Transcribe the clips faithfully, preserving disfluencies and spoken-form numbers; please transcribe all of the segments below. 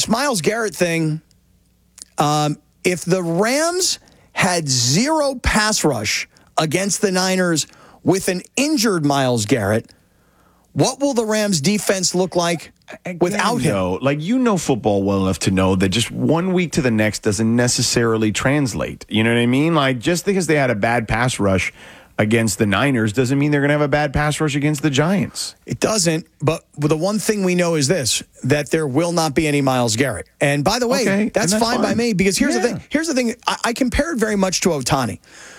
this Myles Garrett thing, um, if the Rams had zero pass rush against the Niners with an injured Myles Garrett, what will the Rams defense look like without him? No, like you know football well enough to know that just one week to the next doesn't necessarily translate. You know what I mean? Like just because they had a bad pass rush against the Niners doesn't mean they're going to have a bad pass rush against the Giants. It doesn't, but the one thing we know is this, that there will not be any Myles Garrett. And by the way, okay, that's, that's fine, fine by me, because here's yeah. the thing. Here's the thing. I, I compared very much to Ohtani.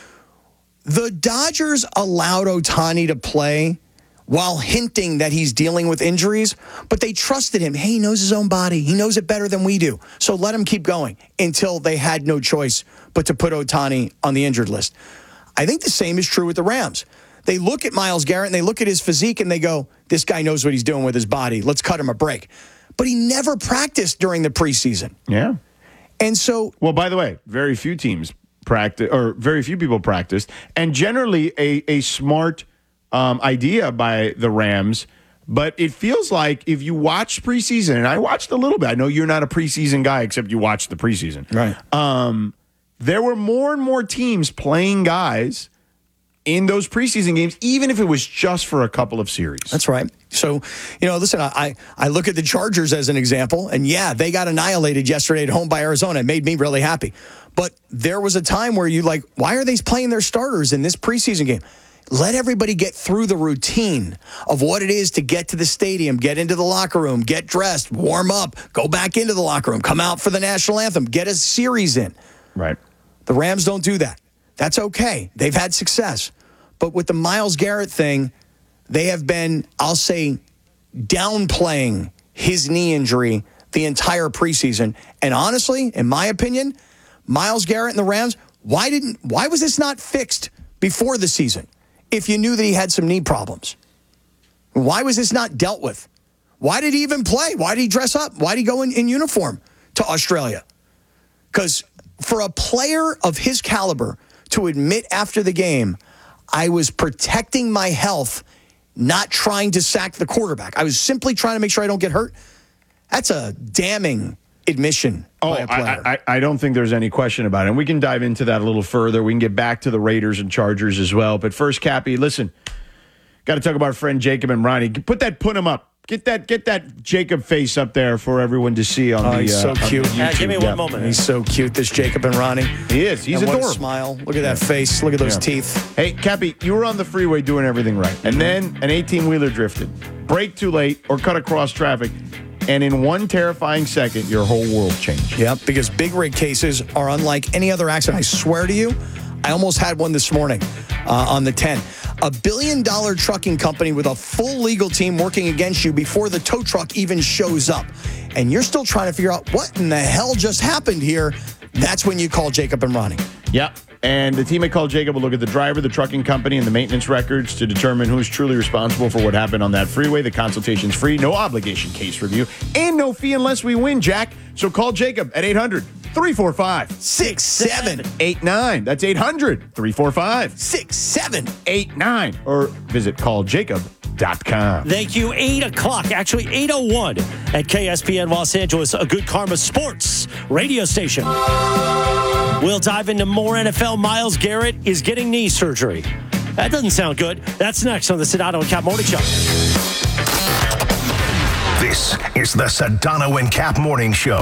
The Dodgers allowed Ohtani to play while hinting that he's dealing with injuries, but they trusted him. Hey, he knows his own body. He knows it better than we do. So let him keep going until they had no choice but to put Ohtani on the injured list. I think the same is true with the Rams. They look at Myles Garrett and they look at his physique and they go, this guy knows what he's doing with his body. Let's cut him a break. But he never practiced during the preseason. Yeah. And so... Well, by the way, very few teams practice, or very few people practiced, and generally a, a smart um, idea by the Rams. But it feels like if you watch preseason, and I watched a little bit, I know you're not a preseason guy except you watched the preseason. Right. Um, there were more and more teams playing guys in those preseason games, even if it was just for a couple of series. That's right. So, you know, listen, I, I look at the Chargers as an example, and yeah, they got annihilated yesterday at home by Arizona. It made me really happy. But there was a time where you like, why are they playing their starters in this preseason game? Let everybody get through the routine of what it is to get to the stadium, get into the locker room, get dressed, warm up, go back into the locker room, come out for the national anthem, get a series in. Right. The Rams don't do that. That's okay. They've had success. But with the Myles Garrett thing, they have been, I'll say, downplaying his knee injury the entire preseason. And honestly, in my opinion, Myles Garrett and the Rams, why didn't why was this not fixed before the season if you knew that he had some knee problems? Why was this not dealt with? Why did he even play? Why did he dress up? Why did he go in, in uniform to Australia? Because for a player of his caliber to admit after the game, I was protecting my health, not trying to sack the quarterback. I was simply trying to make sure I don't get hurt. That's a damning admission oh, by a player. I, I, I don't think there's any question about it. And we can dive into that a little further. We can get back to the Raiders and Chargers as well. But first, Cappy, listen, got to talk about our friend Jacob and Ronnie. Put that, put him up. Get that get that Jacob face up there for everyone to see on oh, the he's so uh, cute. Yeah, give me one yeah. moment. He's so cute, this Jacob and Ronnie. He is. He's and adorable. What a smile. Look at that face. Look at those Yeah. teeth. Hey, Cappy, you were on the freeway doing everything right. And then an eighteen-wheeler drifted. Brake too late or cut across traffic. And in one terrifying second, your whole world changed. Yep, because big rig cases are unlike any other accident. I swear to you, I almost had one this morning uh, on the ten. A billion-dollar trucking company with a full legal team working against you before the tow truck even shows up. And you're still trying to figure out what in the hell just happened here. That's when you call Jacob and Ronnie. Yep. And the team at Call Jacob will look at the driver, the trucking company, and the maintenance records to determine who's truly responsible for what happened on that freeway. The consultation's free, no obligation case review, and no fee unless we win, Jack. So call Jacob at eight hundred, three four five, Six, seven, eight nine. That's eight hundred, three four five, six, seven. eight nine. Or visit call jacob dot com. Thank you. eight o'clock, actually eight oh one at K S P N Los Angeles, a Good Karma Sports radio station. We'll dive into more N F L. Myles Garrett is getting knee surgery. That doesn't sound good. That's next on the Sedano and Cap Morning Show. This is the Sedano and Cap Morning Show.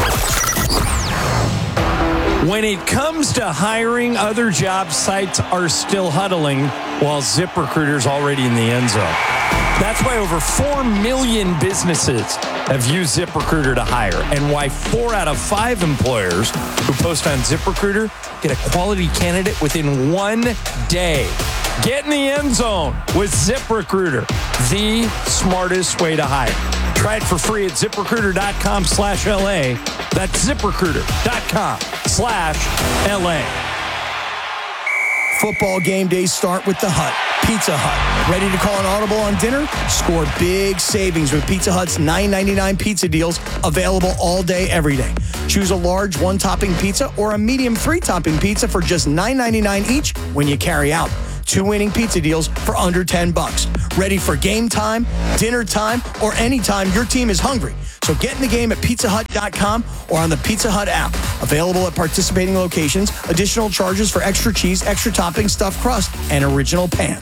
When it comes to hiring, other job sites are still huddling while ZipRecruiter's already in the end zone. That's why over four million businesses have used ZipRecruiter to hire, and why four out of five employers who post on ZipRecruiter get a quality candidate within one day. Get in the end zone with ZipRecruiter, the smartest way to hire. Try it for free at ZipRecruiter.com slash LA. That's ZipRecruiter.com slash LA. Football game days start with the Hut. Pizza Hut. Ready to call an audible on dinner? Score big savings with Pizza Hut's nine ninety-nine pizza deals, available all day, every day. Choose a large one-topping pizza or a medium three-topping pizza for just nine ninety-nine each when you carry out. two winning pizza deals for under ten bucks. Ready for game time, dinner time, or anytime your team is hungry. So get in the game at pizza hut dot com or on the Pizza Hut app. Available at participating locations. Additional charges for extra cheese, extra topping, stuffed crust, and original pan.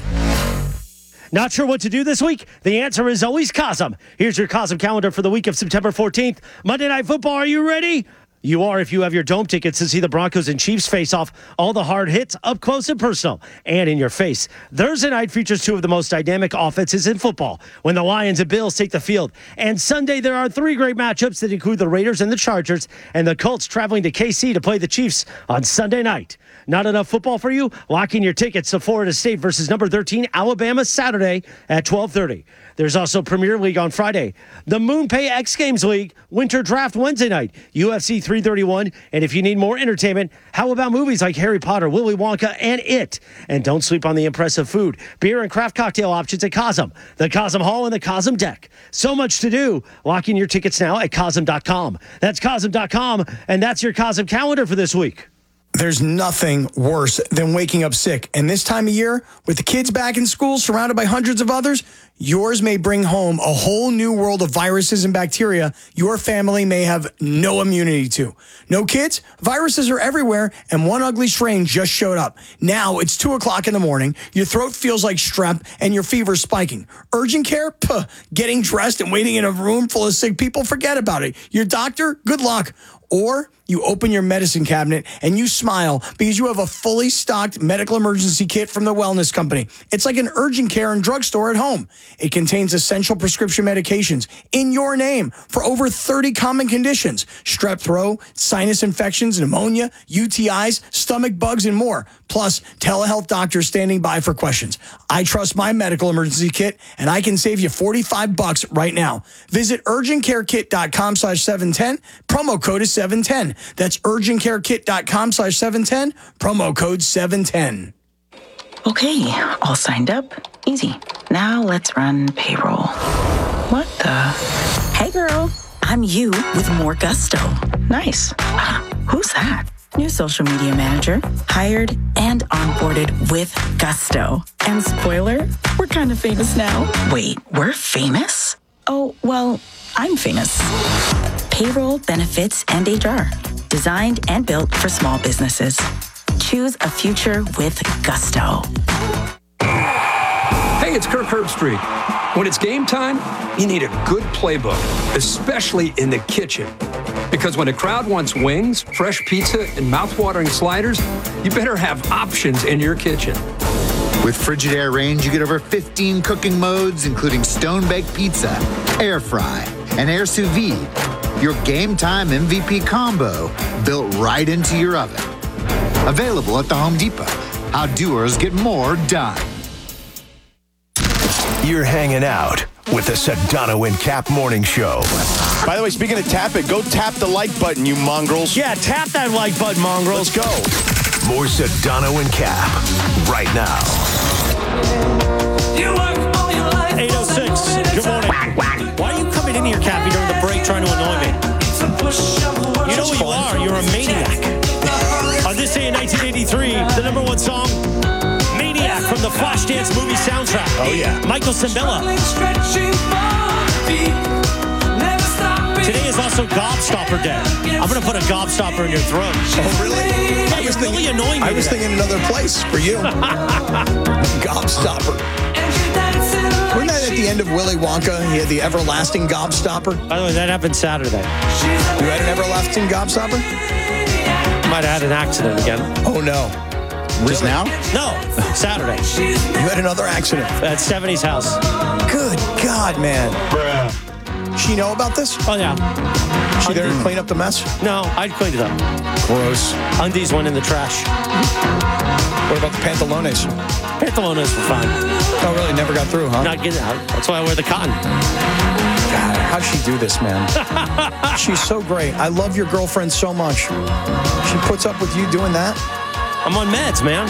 Not sure what to do this week? The answer is always Cosm. Here's your Cosm calendar for the week of September fourteenth. Monday Night Football, are you ready? You are if you have your dome tickets to see the Broncos and Chiefs face off. All the hard hits up close and personal and in your face. Thursday night features two of the most dynamic offenses in football when the Lions and Bills take the field. And Sunday there are three great matchups that include the Raiders and the Chargers and the Colts traveling to K C to play the Chiefs on Sunday night. Not enough football for you? Lock in your tickets to Florida State versus number thirteen Alabama Saturday at twelve thirty. There's also Premier League on Friday, the MoonPay X Games League Winter Draft Wednesday night, U F C three thirty-one. And if you need more entertainment, how about movies like Harry Potter, Willy Wonka, and It? And don't sleep on the impressive food, beer, and craft cocktail options at Cosm, the Cosm Hall, and the Cosm Deck. So much to do. Lock in your tickets now at Cosm dot com. That's Cosm dot com, and that's your Cosm calendar for this week. There's nothing worse than waking up sick. And this time of year, with the kids back in school, surrounded by hundreds of others, yours may bring home a whole new world of viruses and bacteria your family may have no immunity to. No kids? Viruses are everywhere, and one ugly strain just showed up. Now it's two o'clock in the morning, your throat feels like strep, and your fever's spiking. Urgent care? Puh. Getting dressed and waiting in a room full of sick people? Forget about it. Your doctor? Good luck. Or you open your medicine cabinet and you smile because you have a fully stocked medical emergency kit from the Wellness Company. It's like an urgent care and drugstore at home. It contains essential prescription medications in your name for over thirty common conditions: strep throat, sinus infections, pneumonia, U T Is, stomach bugs, and more. Plus, telehealth doctors standing by for questions. I trust my medical emergency kit, and I can save you forty-five bucks right now. Visit urgent care kit dot com slash seven ten. Promo code is seven ten. That's urgent care kit dot com slash seven ten. Promo code seven ten. Okay, all signed up. Easy. Now let's run payroll. What the? Hey girl, I'm you with more gusto. Nice. Ah, who's that? New social media manager, hired and onboarded with gusto. And spoiler, we're kind of famous now. Wait, we're famous? Oh, well, I'm famous. Payroll, benefits, and H R. Designed and built for small businesses. Choose a future with gusto. Hey, it's Kirk Herbstreit. When it's game time, you need a good playbook, especially in the kitchen. Because when a crowd wants wings, fresh pizza, and mouthwatering sliders, you better have options in your kitchen. With Frigidaire Range, you get over fifteen cooking modes, including stone-baked pizza, air fry, and air sous vide. Your game time M V P combo built right into your oven. Available at the Home Depot. How doers get more done. You're hanging out with the Sedano and Cap Morning Show. By the way, speaking of tap it, go tap the like button, you mongrels. Yeah, tap that like button, mongrels. Let's go. More Sedano and Cap right now. eight oh six. Good morning. Why are you coming in here, Cappy, during the break trying to annoy me? You know who you are. You're a maniac. On this day in nineteen eighty-three, the number one song, Maniac, from the Flashdance movie soundtrack. Oh, yeah. Michael Cimbella. Today is also Gobstopper Day. I'm going to put a gobstopper in your throat. Oh, really? Yeah, you're really annoying me I was today. thinking another place for you. Gobstopper. Wasn't that at the end of Willy Wonka? He had the everlasting gobstopper. By the way, that happened Saturday. You had an everlasting gobstopper? Might have had an accident again. Oh, no. Just now? No, Saturday. You had another accident. At seventies house. Good God, man. She know about this? Oh, yeah. She there to clean up the mess? No, I'd cleaned it up. Gross. Undies went in the trash. What about the pantalones? Pantalones were fine. Oh, really? Never got through, huh? Not getting out. That's why I wear the cotton. God, how'd she do this, man? She's so great. I love your girlfriend so much. She puts up with you doing that? I'm on meds, man.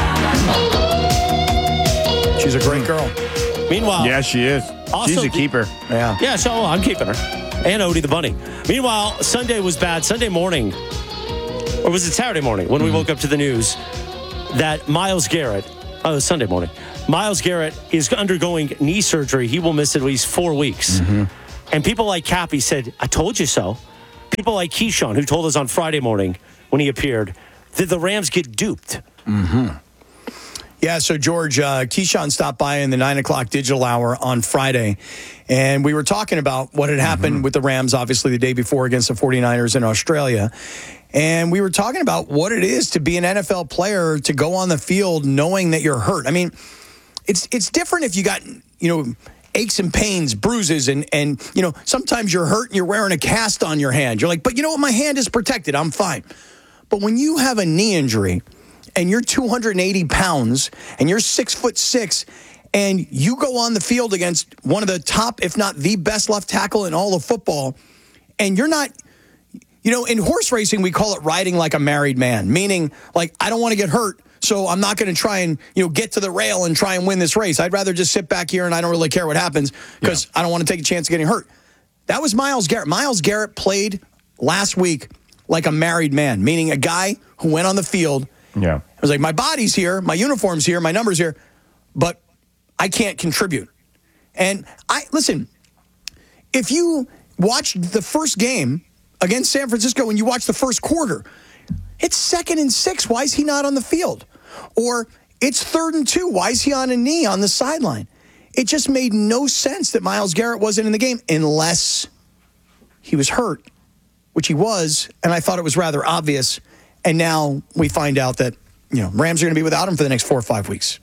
She's a great girl. Meanwhile, Yeah, she is. Also She's a the- keeper. Yeah. yeah, so I'm keeping her. And Odie the bunny. Meanwhile, Sunday was bad. Sunday morning, or was it Saturday morning, when we woke up to the news that Myles Garrett Oh, it was Sunday morning. Myles Garrett is undergoing knee surgery. He will miss at least four weeks. Mm-hmm. And people like Cappy said, I told you so. People like Keyshawn, who told us on Friday morning when he appeared, that the Rams get duped. Mm-hmm. Yeah, so George, uh, Keyshawn stopped by in the nine o'clock digital hour on Friday, and we were talking about what had happened mm-hmm. with the Rams, obviously, the day before against the 49ers in Australia. And we were talking about what it is to be an N F L player, to go on the field knowing that you're hurt. I mean, it's it's different if you got, you know, aches and pains, bruises, and, and you know, sometimes you're hurt and you're wearing a cast on your hand. You're like, but you know what? My hand is protected. I'm fine. But when you have a knee injury and you're two hundred eighty pounds and you're six foot six and you go on the field against one of the top, if not the best left tackle in all of football, and you're not, you know, in horse racing, we call it riding like a married man, meaning like, I don't want to get hurt, so I'm not going to try and, you know, get to the rail and try and win this race. I'd rather just sit back here and I don't really care what happens because yeah. I don't want to take a chance of getting hurt. That was Myles Garrett. Myles Garrett played last week like a married man, meaning a guy who went on the field. Yeah. It was like, my body's here, my uniform's here, my number's here, but I can't contribute. And I listen, if you watched the first game against San Francisco and you watch the first quarter, it's second and six. Why is he not on the field? Or it's third and two. Why is he on a knee on the sideline? It just made no sense that Myles Garrett wasn't in the game unless he was hurt, which he was, and I thought it was rather obvious. And now we find out that, you know, Rams are going to be without him for the next four or five weeks.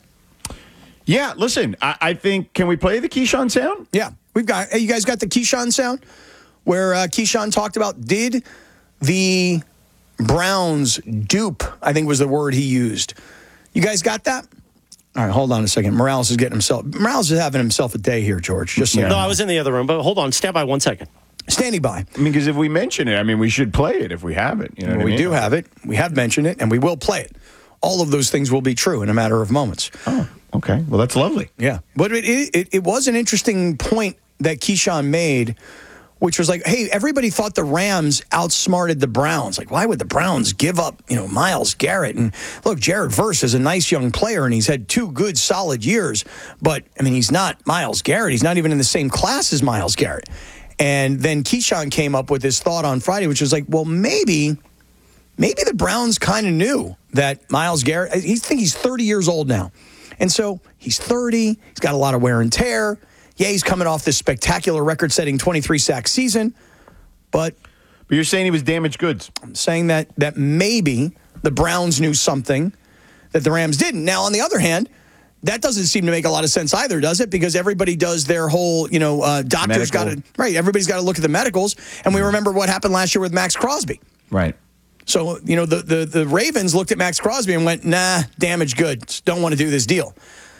Yeah, listen, I, I think, can we play the Keyshawn sound? Yeah, we've got, hey, you guys got the Keyshawn sound? Where uh, Keyshawn talked about, did the Browns dupe, I think was the word he used. You guys got that? All right, hold on a second. Morales is getting himself, Morales is having himself a day here, George. Just so yeah. you No, know. I was in the other room, but hold on, stand by one second. Standing by. I mean, because if we mention it, I mean, we should play it if we have it. You know well, what we I mean? do have it. We have mentioned it, and we will play it. All of those things will be true in a matter of moments. Oh, okay. Well, that's lovely. Yeah. But it, it, it was an interesting point that Keyshawn made, which was like, hey, everybody thought the Rams outsmarted the Browns. Like, why would the Browns give up, you know, Myles Garrett? And look, Jared Verse is a nice young player, and he's had two good, solid years. But, I mean, he's not Myles Garrett. He's not even in the same class as Myles Garrett. And then Keyshawn came up with this thought on Friday, which was like, well, maybe, maybe the Browns kind of knew that Myles Garrett, I think he's thirty years old now. And so he's thirty, he's got a lot of wear and tear. Yeah, he's coming off this spectacular record-setting twenty-three sack season, but... But you're saying he was damaged goods. I'm saying that that maybe the Browns knew something that the Rams didn't. Now, on the other hand, that doesn't seem to make a lot of sense either, does it? Because everybody does their whole, you know, uh, doctors got to... Right, everybody's got to look at the medicals, and we remember what happened last year with Max Crosby. Right. So, you know, the, the, the Ravens looked at Max Crosby and went, nah, damaged goods. Don't want to do this deal.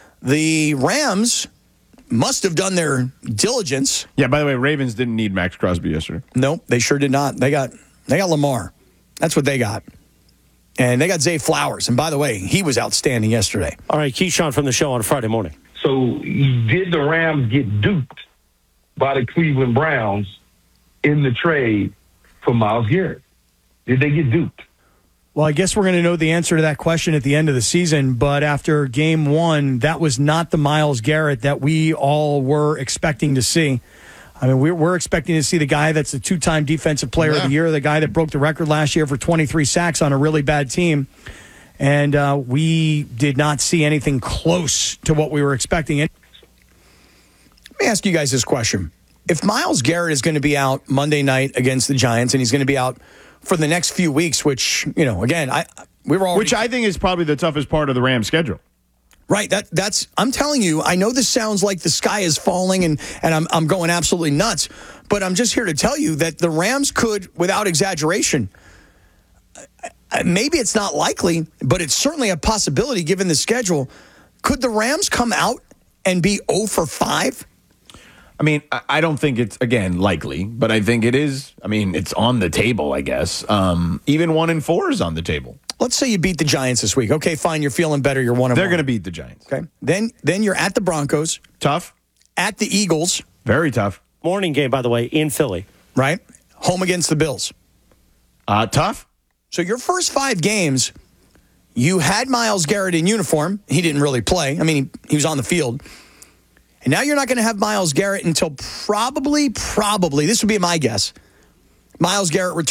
The Rams must have done their diligence. Yeah, by the way, Ravens didn't need Max Crosby yesterday. Nope, they sure did not. They got they got Lamar. That's what they got. And they got Zay Flowers. And by the way, he was outstanding yesterday. All right, Keyshawn from the show on Friday morning. So did the Rams get duped by the Cleveland Browns in the trade for Myles Garrett? Did they get duped? Well, I guess we're going to know the answer to that question at the end of the season. But after game one, that was not the Myles Garrett that we all were expecting to see. I mean, we're, we're expecting to see the guy that's the two-time defensive player yeah. of the year, the guy that broke the record last year for twenty-three sacks on a really bad team. And uh, we did not see anything close to what we were expecting. Let me ask you guys this question. If Myles Garrett is going to be out Monday night against the Giants and he's going to be out for the next few weeks, which, you know, again, I we were already... Which I think is probably the toughest part of the Rams schedule. Right. That that's I'm telling you, I know this sounds like the sky is falling and, and I'm I'm going absolutely nuts, but I'm just here to tell you that the Rams could, without exaggeration, maybe it's not likely, but it's certainly a possibility given the schedule. Could the Rams come out and be oh for five? I mean, I don't think it's, again, likely, but I think it is. I mean, it's on the table, I guess. Um, even one and four is on the table. Let's say you beat the Giants this week. Okay, fine, you're feeling better. You're one and They're one. going to beat the Giants. Okay. Then, then you're at the Broncos. Tough. At the Eagles. Very tough. Morning game, by the way, in Philly. Right. Home against the Bills. Uh, tough. So your first five games, You had Myles Garrett in uniform. He didn't really play. I mean, he, he was on the field. And now you're not going to have Myles Garrett until probably, probably, this would be my guess, Myles Garrett returns